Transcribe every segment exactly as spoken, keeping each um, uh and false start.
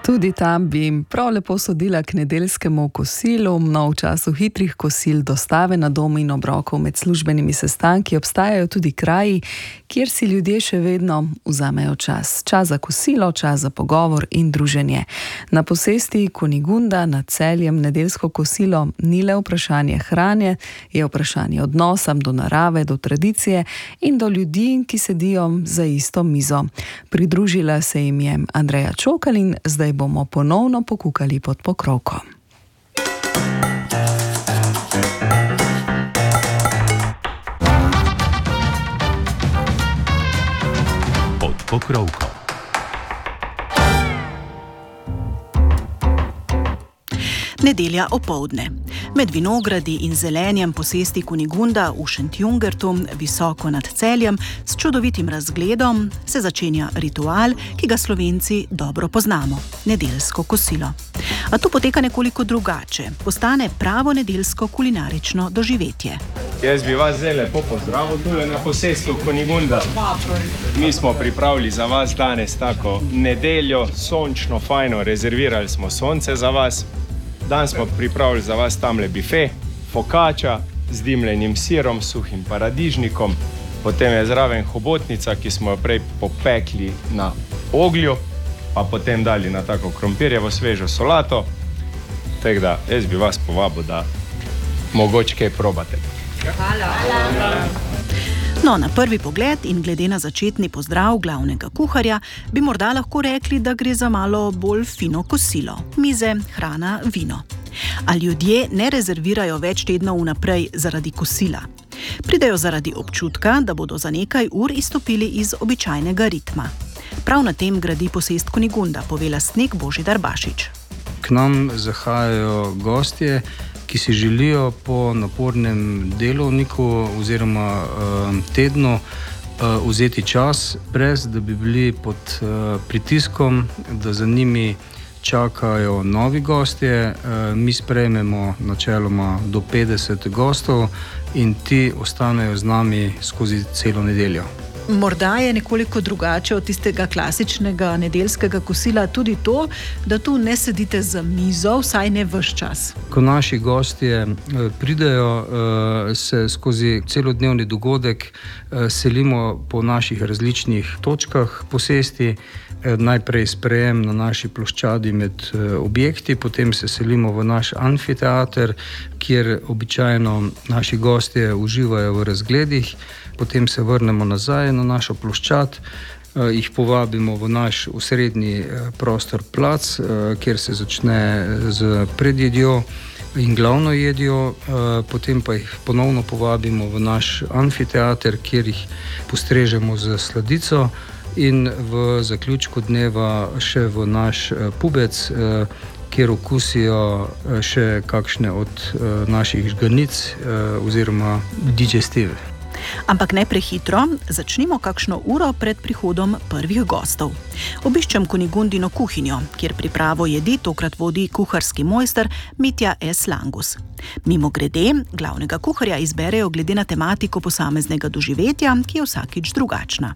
Tudi tam bi prav lepo sodila k nedeljskemu kosilu. No, v času hitrih kosil, dostave na dom in obrokov med službenimi sestanki obstajajo tudi kraji, kjer si ljudje še vedno vzamejo čas. Čas za kosilo, čas za pogovor in druženje. Na posesti Kunigunda nad Celjem nedeljsko kosilo ni le vprašanje hrane, je vprašanje odnosa do narave, do tradicije in do ljudi, ki sedijo za isto mizo. Pridružila se jim je Andreja Čokal in zdaj bomo ponovno pokukali pod pokrovko. Pod pokrovko. Nedelja opoldne. Med vinogradi in zelenjem posesti Kunigunda v Šentjungertu, visoko nad Celjem, s čudovitim razgledom, se začenja ritual, ki ga Slovenci dobro poznamo – nedeljsko kosilo. A to poteka nekoliko drugače, postane pravo nedeljsko kulinarično doživetje. Jaz bi vas zdaj lepo pozdravil tule na posestu Kunigunda. Mi smo pripravili za vas danes tako nedeljo, sončno, fajno, rezervirali smo sonce za vas. Dan smo pripravili za vas tamle bife, fokača z dimljenim sirom, suhim paradižnikom, potem je zraven hobotnica, ki smo jo prej popekli na oglju, pa potem dali na tako krompirjevo svežo solato. Tako da jaz bi vas povabil, da mogoče kaj probate. Hvala. Hvala. No, na prvi pogled in glede na začetni pozdrav glavnega kuharja bi morda lahko rekli, da gre za malo bolj fino kosilo. Mize, hrana, vino. A ljudje ne rezervirajo več tednov vnaprej zaradi kosila. Pridejo zaradi občutka, da bodo za nekaj ur izstopili iz običajnega ritma. Prav na tem gradi posest Kunigunda, pove lastnik Božidar Bašič. K nam zahajajo gostje, ki si želijo po napornem delovniku oziroma uh, tednu uh, vzeti čas, brez da bi bili pod uh, pritiskom, da za njimi čakajo novi gostje. Uh, mi sprejmemo načeloma do petdeset gostov in ti ostanejo z nami skozi celo nedeljo. Morda je nekoliko drugače od tistega klasičnega nedeljskega kosila tudi to, da tu ne sedite za mizo, vsaj ne ves čas. Ko naši gostje pridejo, se skozi celodnevni dogodek selimo po naših različnih točkah posesti. Najprej sprejem na naši ploščadi med objekti, potem se selimo v naš amfiteater, kjer običajno naši gostje uživajo v razgledih. Potem se vrnemo nazaj na našo ploščad, jih povabimo v naš osrednji prostor plac, kjer se začne z predjedjo in glavno jedjo, potem pa jih ponovno povabimo v naš amfiteater, kjer jih postrežemo z sladico in v zaključku dneva še v naš pubec, kjer okusijo še kakšne od naših žganic oziroma digestive. Ampak ne prehitro, začnimo kakšno uro pred prihodom prvih gostov. Obiščem Kunigundino kuhinjo, kjer pripravo jedi tokrat vodi kuharski mojster Mitja S. Langus. Mimogrede, glavnega kuharja izberejo glede na tematiko posameznega doživetja, ki je vsakič drugačna.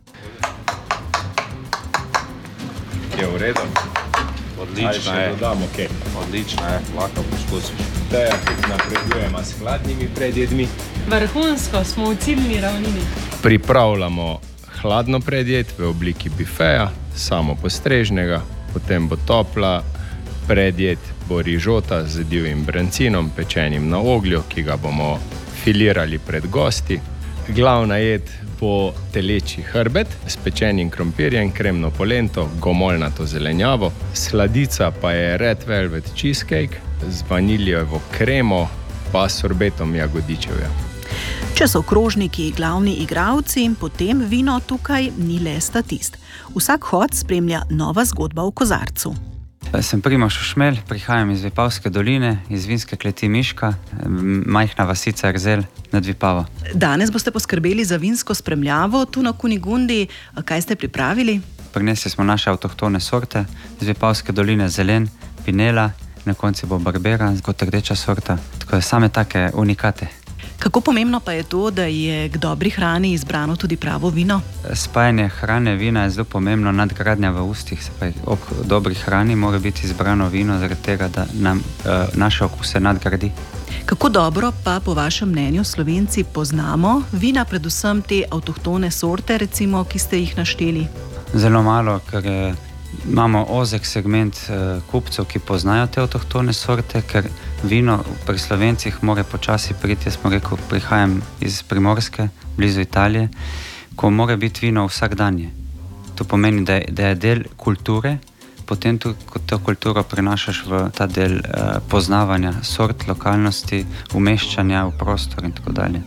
Je v redu? Odlično je. Dodamo, okay. Odlično je, lahko poskusiš. Teja, tudi napredujemo s hladnimi predjedmi. Vrhunsko, smo v ciljni ravnini. Pripravljamo hladno predjed v obliki bifeja, samo postrežnega, potem bo topla predjed, bo rižota z divjim brancinom, pečenim na oglju, ki ga bomo filirali pred gosti. Glavna jed bo teleči hrbet s pečenim krompirjem, kremno polento, gomolnato zelenjavo. Sladica pa je red velvet cheesecake z vaniljevo kremo pa sorbetom jagodičevja. Če so krožniki glavni igralci, potem vino tukaj ni le statist. Vsak hod spremlja nova zgodba v kozarcu. Sem Primož Šušmelj, prihajam iz Vipavske doline, iz vinske kleti Miška, majhna vasica Erzelj nad Vipavo. Danes boste poskrbeli za vinsko spremljavo tu na Kunigundi. Kaj ste pripravili? Prinesli smo naše avtohtone sorte iz Vipavske doline, zelen, pinela, na konci bo barbera kot rdeča sorta, tako da same take unikate. Kako pomembno pa je to, da je k dobri hrani izbrano tudi pravo vino? Spajanje hrane, vina je zelo pomembno, nadgradnja v ustih. Se pravi, ob dobri hrani mora biti izbrano vino, zaradi tega, da nam uh, naše okuse nadgradi. Kako dobro pa po vašem mnenju Slovenci poznamo vina, predvsem te avtohtone sorte, recimo, ki ste jih našteli? Zelo malo, ker je, imamo ozek segment uh, kupcev, ki poznajo te avtohtone sorte, ker vino pri Slovencih mora počasi priti. Jaz smo rekel, prihajam iz Primorske, blizu Italije, ko mora biti vino vsakdanje. To pomeni, da je, da je del kulture, potem tu, ko to kulturo prinašaš v ta del uh, poznavanja sort, lokalnosti, umeščanja v prostor in tako dalje.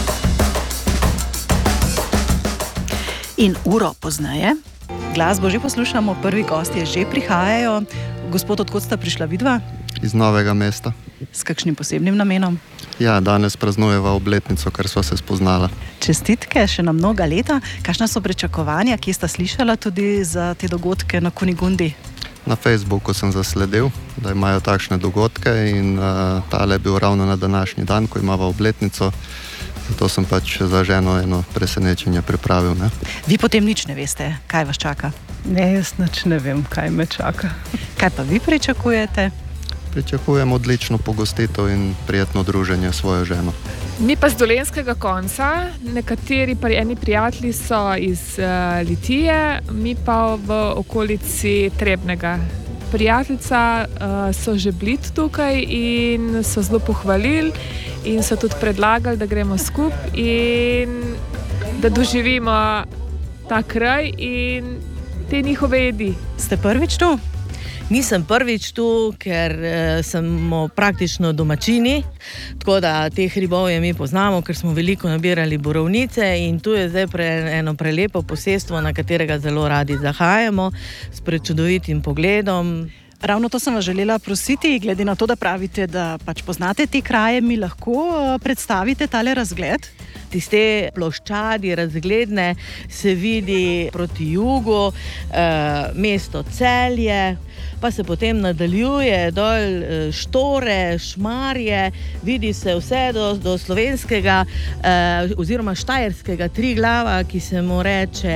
In uro pozneje. Glasbo že poslušamo, prvi gostje že prihajajo. Gospod, odkot sta prišla vidva? Iz Novega mesta. S kakšnim posebnim namenom? Ja, danes praznujeva obletnico, ker sva se spoznala. Čestitke še na mnoga leta. Kakšna so pričakovanja, kje sta slišala tudi za te dogodke na Kunigundi? Na Facebooku sem zasledil, da imajo takšne dogodke in uh, tale je bil ravno na današnji dan, ko imava obletnico. Zato sem pač za ženo eno presenečenje pripravil. Ne? Vi potem nič ne veste, kaj vas čaka? Ne, jaz nič ne vem, kaj me čaka. Kaj pa vi pričakujete? Pričakujem odlično pogostitev in prijetno druženje s svojo ženo. Mi pa z dolenjskega konca, nekateri pa eni prijatelji so iz uh, Litije, mi pa v okolici Trebnega. Prijateljica uh, so že bili tukaj in so zelo pohvalili in so tudi predlagali, da gremo skupaj in da doživimo ta kraj in te njihove jedi. Ste prvič tu? Nisem prvič tu, ker eh, smo praktično domačini, tako da teh hribovje mi poznamo, ker smo veliko nabirali borovnice in tu je zdaj pre, eno prelepo posestvo, na katerega zelo radi zahajamo, s prečudovitim pogledom. Ravno to sem vas želela prositi, glede na to, da pravite, da pač poznate te kraje, mi lahko predstavite tale razgled? Tiste ploščadi razgledne se vidi proti jugu, eh, mesto Celje, pa se potem nadaljuje dol Štore, Šmarje, vidi se vse do, do slovenskega eh, oziroma štajerskega Triglava, ki se mu reče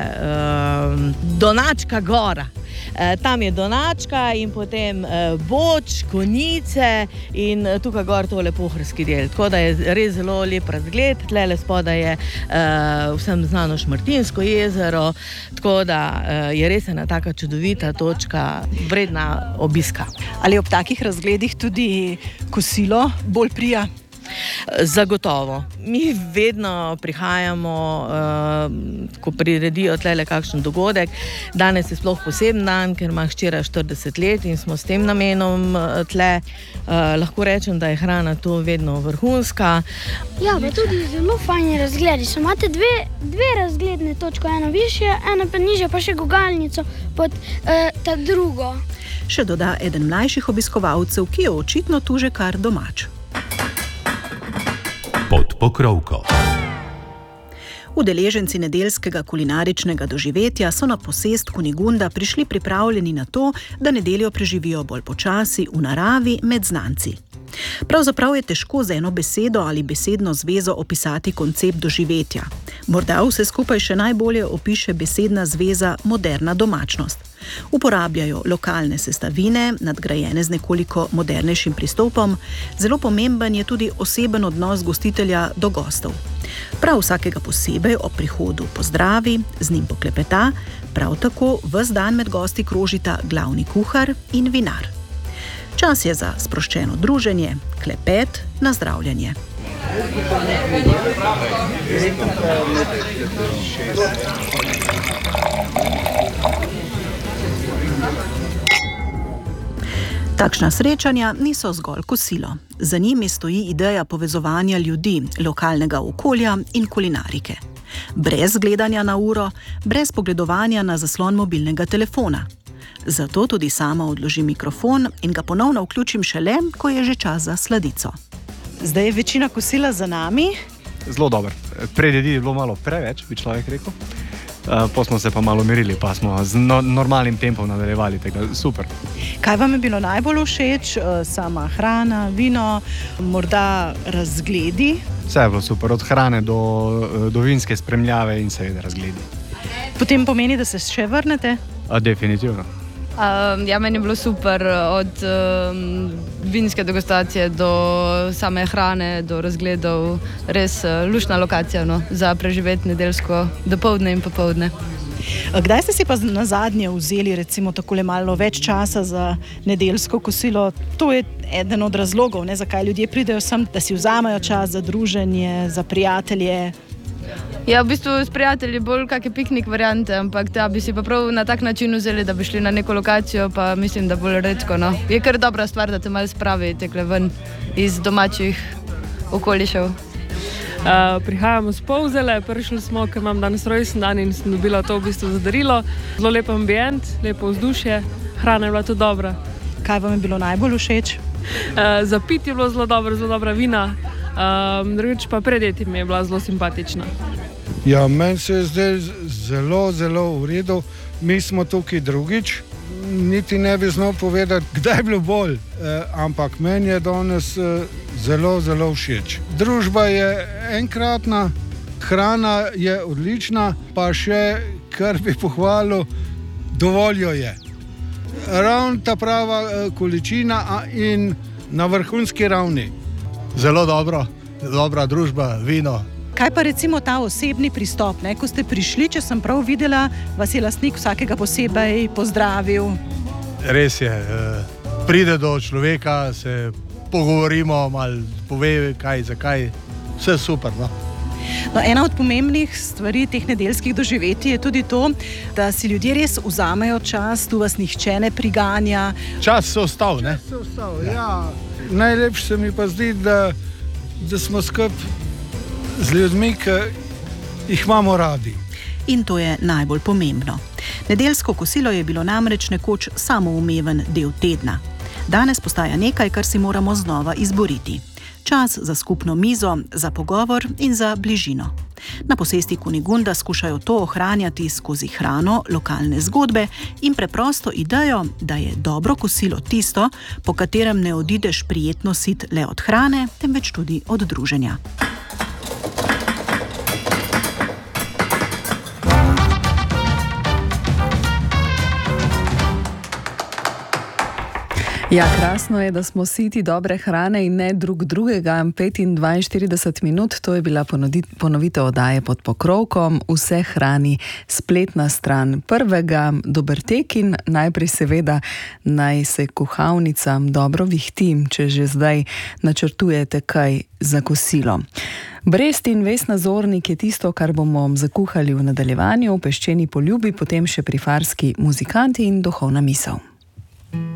eh, Donačka gora. Eh, tam je Donačka in potem eh, Boč, Konjice in tukaj gor tole pohorski del. Tako da je res zelo lep razgled. Tlele spodaj je uh, vsem znano Šmartinsko jezero, tako da uh, je res ena taka čudovita točka, vredna obiska. Ali ob takih razgledih tudi kosilo bolj prija? Zagotovo. Mi vedno prihajamo, uh, ko priredijo tlele kakšen dogodek. Danes je sploh poseben dan, ker ima hčera štirideset let in smo s tem namenom tle. Uh, lahko rečem, da je hrana tu vedno vrhunska. Ja, pa tudi zelo fajni razgledi. So imate dve, dve razgledne točke, eno višje, eno pa nižje, pa še gugalnico pod uh, ta drugo. Še doda eden mlajših obiskovalcev, ki je očitno tu že kar domač. Pod pokrovko. Udeleženci nedeljskega kulinaričnega doživetja so na posest Kunigunda prišli pripravljeni na to, da nedeljo preživijo bolj počasi v naravi med znanci. Pravzaprav je težko z eno besedo ali besedno zvezo opisati koncept doživetja. Morda vse skupaj še najbolje opiše besedna zveza moderna domačnost. Uporabljajo lokalne sestavine, nadgrajene z nekoliko modernejšim pristopom. Zelo pomemben je tudi oseben odnos gostitelja do gostov. Prav vsakega posebej ob prihodu pozdravi, z njim poklepeta, prav tako ves dan med gosti krožita glavni kuhar in vinar. Čas je za sproščeno druženje, klepet, nazdravljanje. Takšna srečanja niso zgolj kosilo. Za njimi stoji ideja povezovanja ljudi, lokalnega okolja in kulinarike. Brez gledanja na uro, brez pogledovanja na zaslon mobilnega telefona. Zato tudi sama odložim mikrofon in ga ponovno vključim šele, ko je že čas za sladico. Zdaj je večina kosila za nami. Zelo dobro. Predjedi je bilo malo preveč, bi človek rekel. Uh, pa smo se pa malo umirili, pa smo z no, normalnim tempom nadaljevali, tako super. Kaj vam je bilo najbolj všeč? Sama hrana, vino, morda razgledi? Vse je bilo super, od hrane do, do vinske spremljave in seveda razgledi. Potem pomeni, da se še vrnete? A, definitivno. Um, ja, meni je bilo super, od um, vinske degustacije do same hrane, do razgledov, res uh, luštna lokacija, no, za preživeti nedeljsko dopoldne in popoldne. Kdaj ste si pa na zadnje vzeli recimo takole malo več časa za nedeljsko kosilo? To je eden od razlogov, ne, zakaj ljudje pridejo sem, da si vzamejo čas za druženje, za prijatelje. Ja, v bistvu s prijatelji bolj kakšne piknik variante, ampak da bi si pa prav na tak način vzeli, da bi šli na neko lokacijo, pa mislim, da bolj redko, no. Je kar dobra stvar, da te malo spravi tekle ven iz domačih okolišev. Uh, prihajamo z Polzele, prišli smo, ker imam danes rojsten dan in sem dobila to v bistvu za darilo. Zelo lep ambient, lepo vzdušje, hrana je bila tudi dobra. Kaj vam je bilo najbolj všeč? Uh, za piti je bilo zelo dobro, zelo dobra vina, um, drugič pa predjeti mi je bila zelo simpatična. Ja, meni se je zdaj zelo, zelo v redu. Mi smo tukaj drugič, niti ne bi znal povedati, kdaj je bilo bolj, eh, ampak meni je danes eh, zelo, zelo všeč. Družba je enkratna, hrana je odlična, pa še, kar bi pohvalil, dovolj jo je. Ravno ta prava eh, količina in na vrhunski ravni. Zelo dobro, dobra družba, vino. Kaj pa recimo ta osebni pristop, ne? Ko ste prišli, če sem prav videla, vas je lastnik vsakega posebej pozdravil? Res je, pride do človeka, se pogovorimo, malo pove kaj, zakaj, vse super, no. No, ena od pomembnih stvari teh nedeljskih doživetij je tudi to, da si ljudje res vzamejo čas, tu vas nihče ne priganja. Čas se ostal, ne? Čas se ostal, ja. Najlepše se mi pa zdi, da, da smo skupaj z ljudmi, ki jih imamo radi. In to je najbolj pomembno. Nedeljsko kosilo je bilo namreč nekoč samoumeven del tedna. Danes postaja nekaj, kar si moramo znova izboriti. Čas za skupno mizo, za pogovor in za bližino. Na posesti Kunigunda skušajo to ohranjati skozi hrano, lokalne zgodbe in preprosto idejo, da je dobro kosilo tisto, po katerem ne odideš prijetno sit le od hrane, temveč tudi od druženja. Ja, krasno je, da smo siti dobre hrane in ne drug drugega. pet in dvainštirideset minut, to je bila ponovitev oddaje Pod pokrovkom. Vse hrani, spletna stran prvega, dober tek in najprej seveda naj se kuhalnicam dobro vihti, če že zdaj načrtujete kaj za kosilo. Brest in Vesna Zornik je tisto, kar bomo zakuhali v nadaljevanju, peščeni poljubi, potem še prifarski muzikanti in duhovna misel.